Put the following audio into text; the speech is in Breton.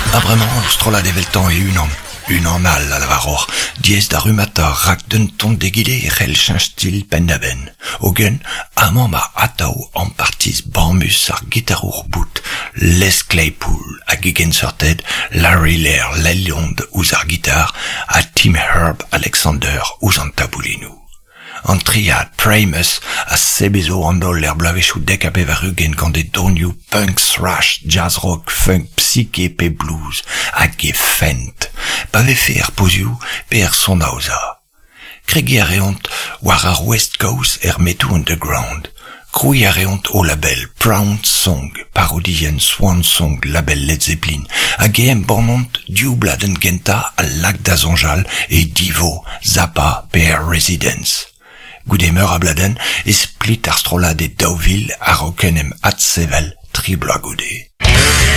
Ah vraiment, strola de veltan e unan all a lavaror, diez da rumata rak d'un ton degile e c'hell chinstil pendaben. Ogen, amant ma atao en partiz bambus ar gitarour bout, Les Claypool a gigen sorted, Larry Lair l'eliond ouz ar gitar, a Tim Herb Alexander ouz an taboulinou. An triad Primus a sebezo an dol blavechou dek a pev arugen gant e donioù punk, thrash, jazz rock, funk, psyché pe blues, hag e fent. Pa vefe pozioù pe son aoza. Kregi a reont war ar West Coast metou underground. Kroui a reont o label Brown Song, parodien Swan Song label Led Zeppelin, hag em bornont diou-bladen genta al lac d'Azonjal e Divo, Zappa pe Residence. Goudemer a bladen e split ar strola de Deauville a roken em Atsevel tri bloa goude.